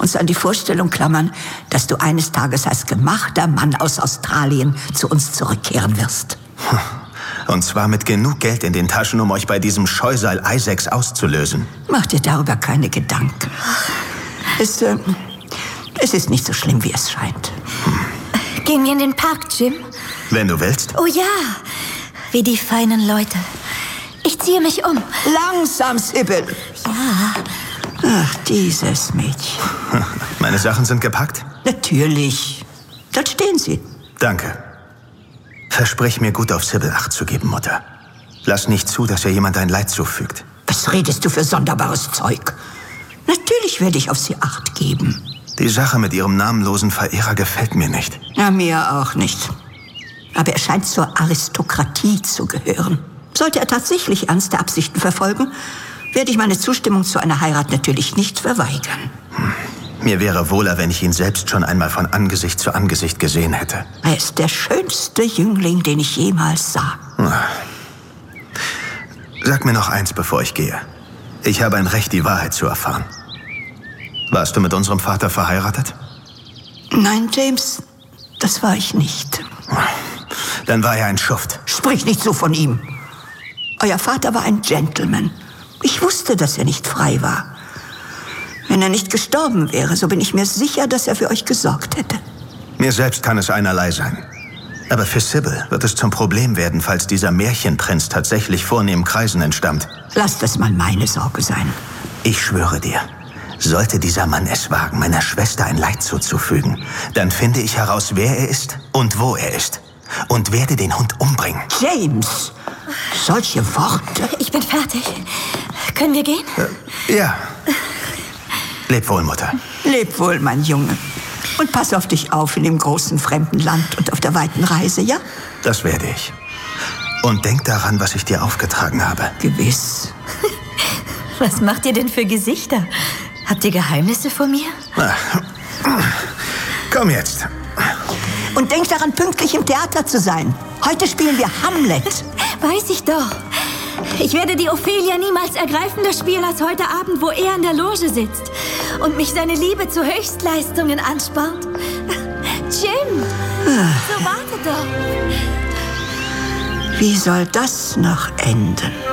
uns an die Vorstellung klammern, dass du eines Tages als gemachter Mann aus Australien zu uns zurückkehren wirst. Und zwar mit genug Geld in den Taschen, um euch bei diesem Scheusal Isaacs auszulösen. Mach dir darüber keine Gedanken. Es ist nicht so schlimm, wie es scheint. Gehen wir in den Park, Jim? Wenn du willst. Oh ja, wie die feinen Leute. Ich ziehe mich um. Langsam, Sybil. Ja. Ach, dieses Mädchen. Meine Sachen sind gepackt? Natürlich. Dort stehen sie. Danke. Versprich mir, gut auf Sybil Acht zu geben, Mutter. Lass nicht zu, dass ihr jemand ein Leid zufügt. Was redest du für sonderbares Zeug? Natürlich werde ich auf sie Acht geben. Die Sache mit ihrem namenlosen Verehrer gefällt mir nicht. Ja, mir auch nicht. Aber er scheint zur Aristokratie zu gehören. Sollte er tatsächlich ernste Absichten verfolgen, werde ich meine Zustimmung zu einer Heirat natürlich nicht verweigern. Mir wäre wohler, wenn ich ihn selbst schon einmal von Angesicht zu Angesicht gesehen hätte. Er ist der schönste Jüngling, den ich jemals sah. Sag mir noch eins, bevor ich gehe. Ich habe ein Recht, die Wahrheit zu erfahren. Warst du mit unserem Vater verheiratet? Nein, James, das war ich nicht. Dann war er ein Schuft. Sprich nicht so von ihm. Euer Vater war ein Gentleman. Ich wusste, dass er nicht frei war. Wenn er nicht gestorben wäre, so bin ich mir sicher, dass er für euch gesorgt hätte. Mir selbst kann es einerlei sein. Aber für Sybil wird es zum Problem werden, falls dieser Märchenprinz tatsächlich vornehmen Kreisen entstammt. Lass das mal meine Sorge sein. Ich schwöre dir, sollte dieser Mann es wagen, meiner Schwester ein Leid zuzufügen, dann finde ich heraus, wer er ist und wo er ist. Und werde den Hund umbringen. James, solche Worte. Ich bin fertig. Können wir gehen? Ja. Leb wohl, Mutter. Leb wohl, mein Junge. Und pass auf dich auf in dem großen fremden Land und auf der weiten Reise, ja? Das werde ich. Und denk daran, was ich dir aufgetragen habe. Gewiss. Was macht ihr denn für Gesichter? Habt ihr Geheimnisse vor mir? Komm jetzt. Und denk daran, pünktlich im Theater zu sein. Heute spielen wir Hamlet. Weiß ich doch. Ich werde die Ophelia niemals ergreifender spielen als heute Abend, wo er in der Loge sitzt und mich seine Liebe zu Höchstleistungen anspornt. Jim, so warte doch. Wie soll das noch enden?